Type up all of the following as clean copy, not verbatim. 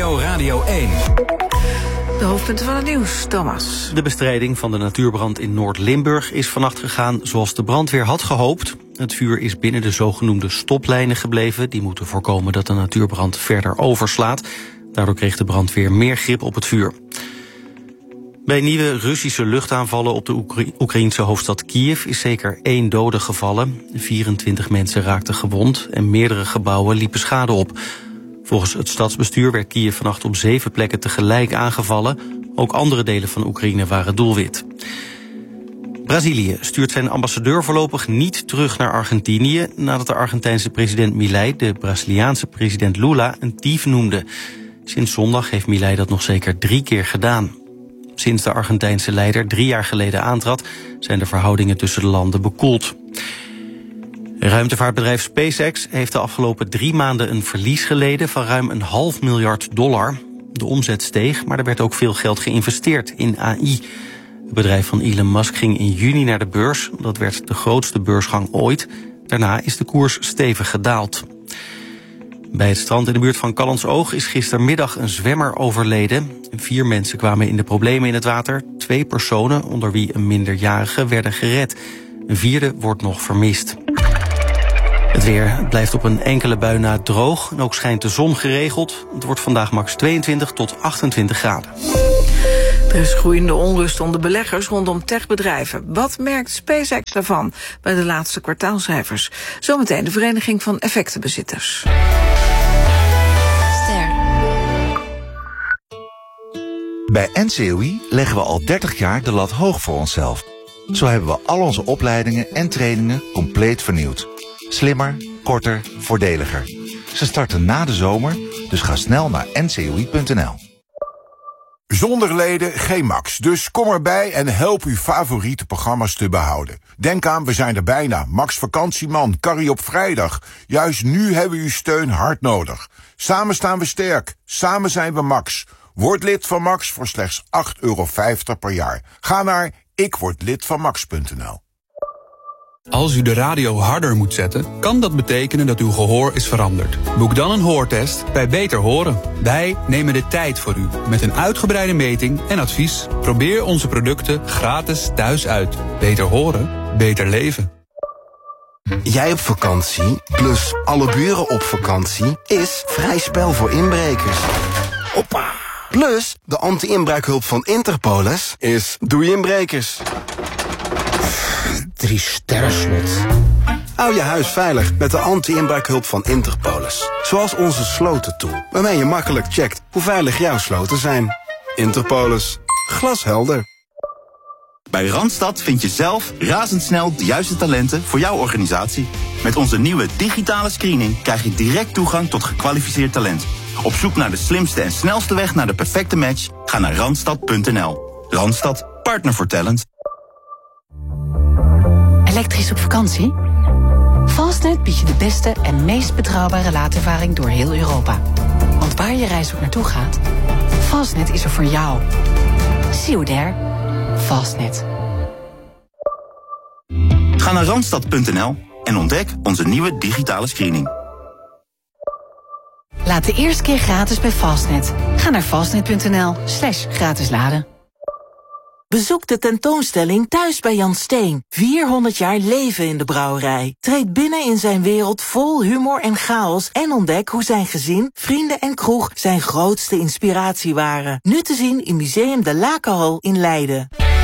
NPO Radio 1. De hoofdpunten van het nieuws, Thomas. De bestrijding van de natuurbrand in Noord-Limburg is vannacht gegaan zoals de brandweer had gehoopt. Het vuur is binnen de zogenoemde stoplijnen gebleven. Die moeten voorkomen dat de natuurbrand verder overslaat. Daardoor kreeg de brandweer meer grip op het vuur. Bij nieuwe Russische luchtaanvallen op de Oekraïense hoofdstad Kiev is zeker 1 dode gevallen. 24 mensen raakten gewond en meerdere gebouwen liepen schade op. Volgens het stadsbestuur werd Kiev vannacht op 7 plekken tegelijk aangevallen. Ook andere delen van Oekraïne waren doelwit. Brazilië stuurt zijn ambassadeur voorlopig niet terug naar Argentinië, nadat de Argentijnse president Milei de Braziliaanse president Lula een dief noemde. Sinds zondag heeft Milei dat nog zeker 3 keer gedaan. Sinds de Argentijnse leider 3 jaar geleden aantrad, zijn de verhoudingen tussen de landen bekoeld. Ruimtevaartbedrijf SpaceX heeft de afgelopen 3 maanden een verlies geleden van ruim $500 miljoen. De omzet steeg, maar er werd ook veel geld geïnvesteerd in AI. Het bedrijf van Elon Musk ging in juni naar de beurs. Dat werd de grootste beursgang ooit. Daarna is de koers stevig gedaald. Bij het strand in de buurt van Callantsoog is gistermiddag een zwemmer overleden. 4 mensen kwamen in de problemen in het water. 2 personen, onder wie een minderjarige, werden gered. Een 4e wordt nog vermist. Het weer blijft op een enkele bui na droog en ook schijnt de zon geregeld. Het wordt vandaag max 22 tot 28 graden. Er is groeiende onrust onder beleggers rondom techbedrijven. Wat merkt SpaceX daarvan bij de laatste kwartaalcijfers? Zometeen de Vereniging van Effectenbezitters. Bij NCOI leggen we al 30 jaar de lat hoog voor onszelf. Zo hebben we al onze opleidingen en trainingen compleet vernieuwd. Slimmer, korter, voordeliger. Ze starten na de zomer, dus ga snel naar ncoi.nl. Zonder leden geen Max, dus kom erbij en help uw favoriete programma's te behouden. Denk aan, we zijn er bijna. Max Vakantieman, Carrie op vrijdag. Juist nu hebben we uw steun hard nodig. Samen staan we sterk, samen zijn we Max. Word lid van Max voor slechts €8,50 per jaar. Ga naar ikwordlidvanmax.nl. Als u de radio harder moet zetten, kan dat betekenen dat uw gehoor is veranderd. Boek dan een hoortest bij Beter Horen. Wij nemen de tijd voor u met een uitgebreide meting en advies. Probeer onze producten gratis thuis uit. Beter horen, beter leven. Jij op vakantie, plus alle buren op vakantie, is vrij spel voor inbrekers. Hoppa! Plus, de anti-inbraakhulp van Interpolis is doei inbrekers. 3 sterren slot. Hou je huis veilig met de anti-inbraakhulp van Interpolis. Zoals onze slotentool, waarmee je makkelijk checkt hoe veilig jouw sloten zijn. Interpolis. Glashelder. Bij Randstad vind je zelf razendsnel de juiste talenten voor jouw organisatie. Met onze nieuwe digitale screening krijg je direct toegang tot gekwalificeerd talent. Op zoek naar de slimste en snelste weg naar de perfecte match? Ga naar randstad.nl. Randstad, partner voor talent. Elektrisch op vakantie? Fastnet biedt je de beste en meest betrouwbare laadervaring door heel Europa. Want waar je reis ook naartoe gaat, Fastnet is er voor jou. See you there. Fastnet. Ga naar randstad.nl en ontdek onze nieuwe digitale screening. Laat de eerste keer gratis bij Fastnet. Ga naar fastnet.nl/gratis laden. Bezoek de tentoonstelling Thuis bij Jan Steen. 400 jaar leven in de brouwerij. Treed binnen in zijn wereld vol humor en chaos en ontdek hoe zijn gezin, vrienden en kroeg zijn grootste inspiratie waren. Nu te zien in Museum de Lakenhal in Leiden.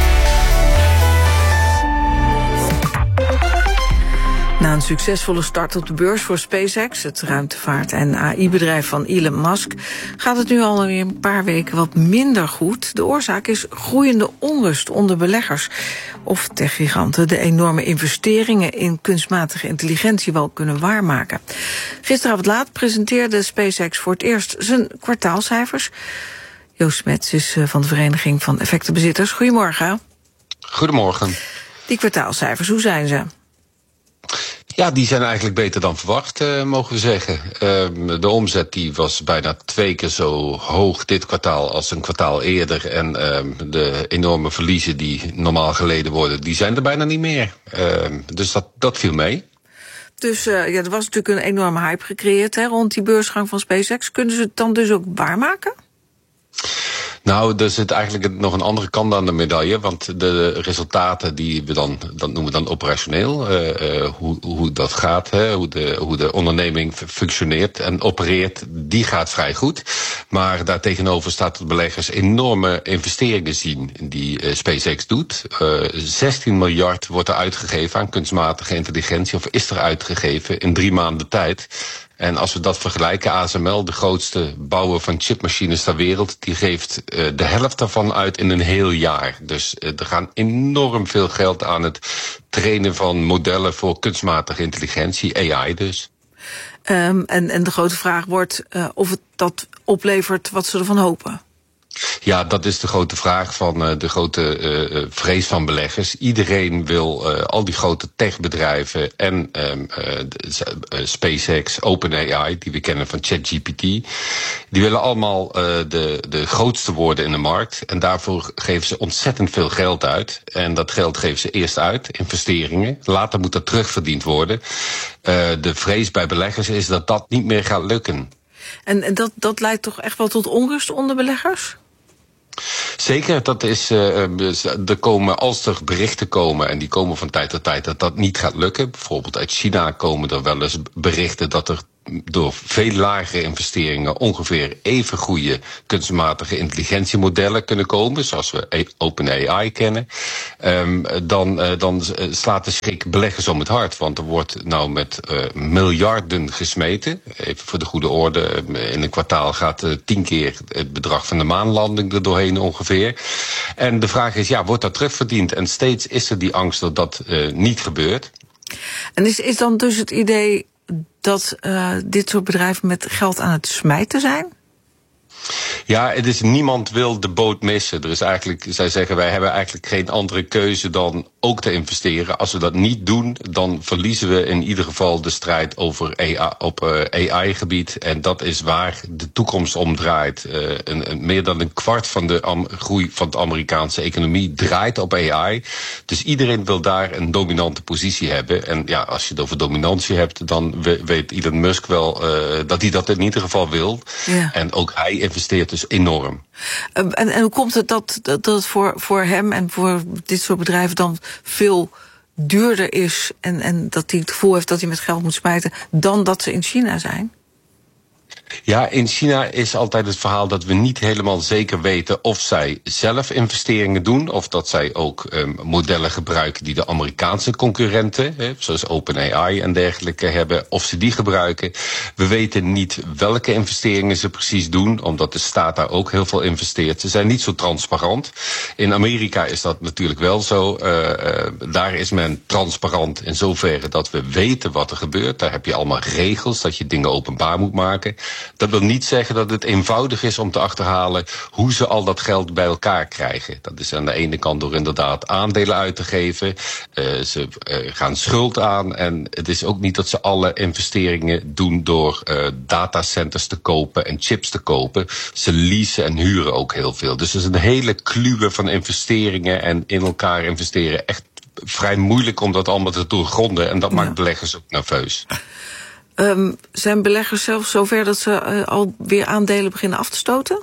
Na een succesvolle start op de beurs voor SpaceX, het ruimtevaart- en AI-bedrijf van Elon Musk, gaat het nu alweer een paar weken wat minder goed. De oorzaak is groeiende onrust onder beleggers. Of techgiganten de enorme investeringen in kunstmatige intelligentie wel kunnen waarmaken. Gisteravond laat presenteerde SpaceX voor het eerst zijn kwartaalcijfers. Joost Smets is van de Vereniging van Effectenbezitters. Goedemorgen. Goedemorgen. Die kwartaalcijfers, hoe zijn ze? Ja, die zijn eigenlijk beter dan verwacht, mogen we zeggen. De omzet die was bijna 2 keer zo hoog dit kwartaal als een kwartaal eerder. En de enorme verliezen die normaal geleden worden, die zijn er bijna niet meer. Dus dat viel mee. Dus er was natuurlijk een enorme hype gecreëerd rond die beursgang van SpaceX. Kunnen ze het dan dus ook waarmaken? Nou, er zit eigenlijk nog een andere kant aan de medaille. Want de resultaten die we dat noemen we dan operationeel. Hoe dat gaat, hoe de onderneming functioneert en opereert, die gaat vrij goed. Maar daartegenover staat dat beleggers enorme investeringen zien die SpaceX doet. 16 miljard wordt er uitgegeven aan kunstmatige intelligentie, of is er uitgegeven in 3 maanden tijd. En als we dat vergelijken, ASML, de grootste bouwer van chipmachines ter wereld, die geeft de helft daarvan uit in een heel jaar. Dus er gaan enorm veel geld aan het trainen van modellen voor kunstmatige intelligentie, AI dus. En de grote vraag wordt of het dat oplevert wat ze ervan hopen. Ja, dat is de grote vraag van de grote vrees van beleggers. Iedereen wil, al die grote techbedrijven en SpaceX, OpenAI, die we kennen van ChatGPT, die willen allemaal de grootste worden in de markt. En daarvoor geven ze ontzettend veel geld uit. En dat geld geven ze eerst uit, investeringen. Later moet dat terugverdiend worden. De vrees bij beleggers is dat dat niet meer gaat lukken. En dat leidt toch echt wel tot onrust onder beleggers? Zeker, dat is, er komen, als er berichten komen, en die komen van tijd tot tijd, dat niet gaat lukken. Bijvoorbeeld uit China komen er wel eens berichten dat er door veel lagere investeringen ongeveer even goede kunstmatige intelligentiemodellen kunnen komen, zoals we OpenAI kennen. Dan slaat de schrik beleggers om het hart, want er wordt nou met miljarden gesmeten. Even voor de goede orde, in een kwartaal gaat 10 keer het bedrag van de maanlanding er doorheen ongeveer. En de vraag is, wordt dat terugverdiend? En steeds is er die angst dat dat niet gebeurt. En is dan dus het idee dat dit soort bedrijven met geld aan het smijten zijn? Ja, het is, niemand wil de boot missen. Er is eigenlijk, zij zeggen, wij hebben eigenlijk geen andere keuze dan ook te investeren. Als we dat niet doen, dan verliezen we in ieder geval de strijd over AI, op AI-gebied. En dat is waar de toekomst om draait. Meer dan een kwart van de groei van de Amerikaanse economie draait op AI. Dus iedereen wil daar een dominante positie hebben. En ja, als je het over dominantie hebt, dan weet Elon Musk wel dat hij dat in ieder geval wil. Ja. En ook hij investeert dus enorm. En hoe komt het dat het voor hem en voor dit soort bedrijven dan veel duurder is en dat hij het gevoel heeft dat hij met geld moet smijten dan dat ze in China zijn? Ja, in China is altijd het verhaal dat we niet helemaal zeker weten of zij zelf investeringen doen, of dat zij ook modellen gebruiken die de Amerikaanse concurrenten, zoals OpenAI en dergelijke, hebben, of ze die gebruiken. We weten niet welke investeringen ze precies doen, omdat de staat daar ook heel veel investeert. Ze zijn niet zo transparant. In Amerika is dat natuurlijk wel zo. Daar is men transparant in zoverre dat we weten wat er gebeurt. Daar heb je allemaal regels dat je dingen openbaar moet maken. Dat wil niet zeggen dat het eenvoudig is om te achterhalen hoe ze al dat geld bij elkaar krijgen. Dat is aan de ene kant door inderdaad aandelen uit te geven. Ze gaan schuld aan. En het is ook niet dat ze alle investeringen doen door datacenters te kopen en chips te kopen. Ze leasen en huren ook heel veel. Dus het is een hele kluwe van investeringen en in elkaar investeren. Echt vrij moeilijk om dat allemaal te doorgronden. En dat maakt beleggers ook nerveus. Zijn beleggers zelfs zover dat ze alweer aandelen beginnen af te stoten?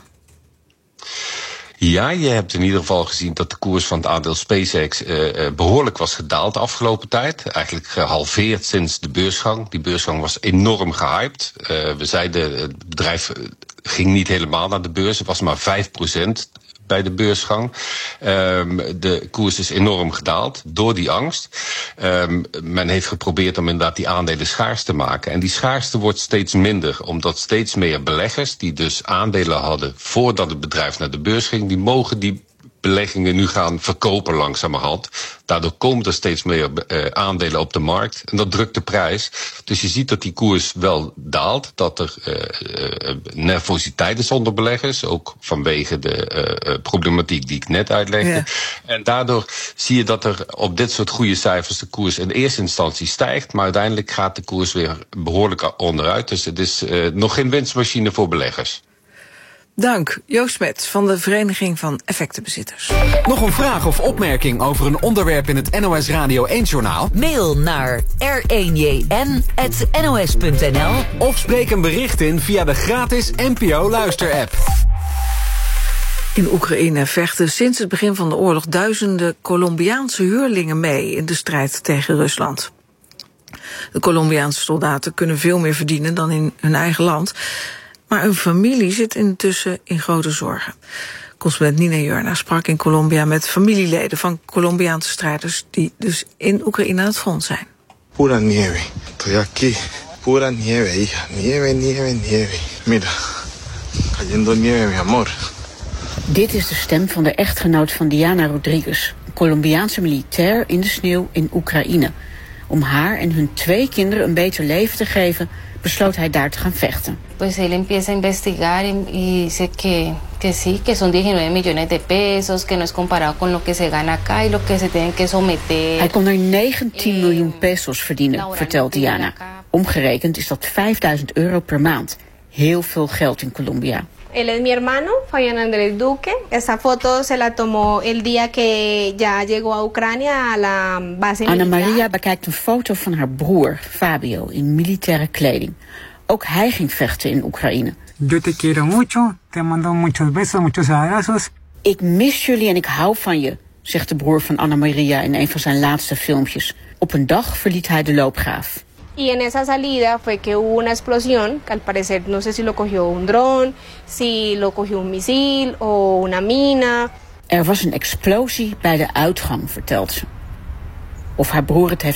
Ja, je hebt in ieder geval gezien dat de koers van het aandeel SpaceX behoorlijk was gedaald de afgelopen tijd. Eigenlijk gehalveerd sinds de beursgang. Die beursgang was enorm gehyped. We zeiden, het bedrijf ging niet helemaal naar de beurs. Het was maar 5% bij de beursgang. De koers is enorm gedaald door die angst. Men heeft geprobeerd om inderdaad die aandelen schaars te maken. En die schaarste wordt steeds minder, omdat steeds meer beleggers die dus aandelen hadden voordat het bedrijf naar de beurs ging, die mogen die beleggingen nu gaan verkopen langzamerhand. Daardoor komen er steeds meer aandelen op de markt. En dat drukt de prijs. Dus je ziet dat die koers wel daalt. Dat er nervositeit is onder beleggers. Ook vanwege de problematiek die ik net uitlegde. Ja. En daardoor zie je dat er op dit soort goede cijfers de koers in eerste instantie stijgt. Maar uiteindelijk gaat de koers weer behoorlijk onderuit. Dus het is nog geen winstmachine voor beleggers. Dank, Joost Smets van de Vereniging van Effectenbezitters. Nog een vraag of opmerking over een onderwerp in het NOS Radio 1-journaal? Mail naar r1jn@nos.nl of spreek een bericht in via de gratis NPO Luister-app. In Oekraïne vechten sinds het begin van de oorlog duizenden Colombiaanse huurlingen mee in de strijd tegen Rusland. De Colombiaanse soldaten kunnen veel meer verdienen dan in hun eigen land, maar hun familie zit intussen in grote zorgen. Correspondent Nina Jurna sprak in Colombia met familieleden van Colombiaanse strijders die dus in Oekraïne aan het front zijn. Pura nieve. Estoy aquí. Pura nieve, hija. Nieve, nieve, nieve. Mira. Cayendo nieve, mi amor. Dit is de stem van de echtgenoot van Diana Rodriguez, een Colombiaanse militair in de sneeuw in Oekraïne. Om haar en hun 2 kinderen een beter leven te geven, besloot hij daar te gaan vechten. Pues él empieza a investigar y dice que sí, que son 19 millones de pesos, que no es comparado con lo que se gana acá y lo que se tienen que someter. Hij kon er 19 miljoen pesos verdienen, vertelt Diana. Omgerekend is dat €5.000 per maand. Heel veel geld in Colombia. Él es mi hermano, Fabián Andrés Duque. Esta foto se la tomó el día que ya llegó a Ucrania a la base militar. Ana Maria bekijkt een foto van haar broer, Fabio, in militaire kleding. Ook hij ging vechten in Oekraïne. Yo te quiero mucho, te mando muchos besos, muchos abrazos. Ik mis jullie en ik hou van je, zegt de broer van Ana Maria in een van zijn laatste filmpjes. Op een dag verliet hij de loopgraaf. Y en esa salida fue que hubo una explosión, que al parecer no sé si lo cogió un dron, si lo cogió un misil o una mina. Er was een explosie bij de uitgang, vertelt ze. Of haar broer het heeft